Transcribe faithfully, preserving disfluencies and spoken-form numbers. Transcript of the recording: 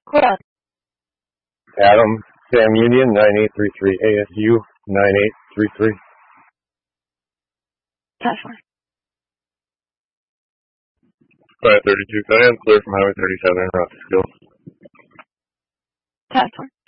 Hold on. Adam, Sam Union, nine eight three three, A S U, nine eight three three. That's fine. five thirty-two Cayenne, clear from Highway thirty-seven in Rockville. That's fine.